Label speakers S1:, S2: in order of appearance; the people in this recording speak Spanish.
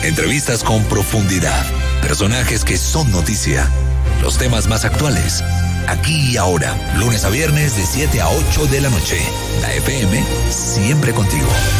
S1: Entrevistas con profundidad. Personajes que son noticia. Los temas más actuales. Aquí y ahora. Lunes a viernes de 7 a 8 de la noche. La FM siempre contigo.